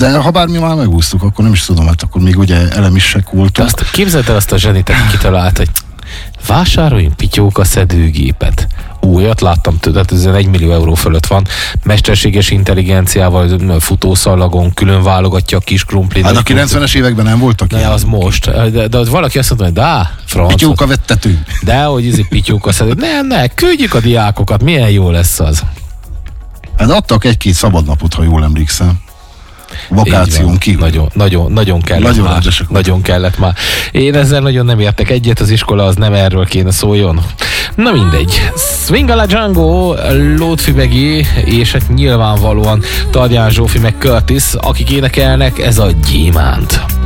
De ha bár mi már megúsztuk, akkor nem is tudom, hát akkor még ugye elemisek voltunk. Képzeld el azt a zsenit, aki kitalált, hogy vásároljunk pityóka szedőgépet. Újat láttam, tehát ez 1 millió euró fölött van, mesterséges intelligenciával, futószallagon, külön válogatja a kis krumplit. Hát a 90-es években nem voltak ilyen. Az most. De valaki azt mondta, hogy francot. Pityóka vettető. De, hogy pityóka szedő. Ne, küldjük a diákokat, milyen jó lesz az. Hát adtak 1-2 szabadnapot, ha jól emlékszem. Vakáción kívül. Nagyon kellett nagyon kellett már. Én ezzel nagyon nem értek egyet, az iskola az nem erről kéne szóljon. Na mindegy. Swingala Django, Lótfi Begi, és hát nyilvánvalóan Tadján Zsófi meg Curtis, akik énekelnek, ez a Gyémánt.